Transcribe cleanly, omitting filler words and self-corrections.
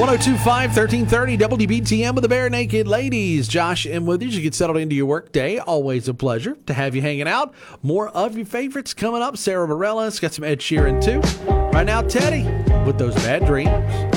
1025 1330 WBTM with the Bare Naked Ladies. Josh and with you as you get settled into your work day. Always a pleasure to have you hanging out. More of your favorites coming up. Sarah Bareilles got some Ed Sheeran too. Right now, Teddy with those bad dreams.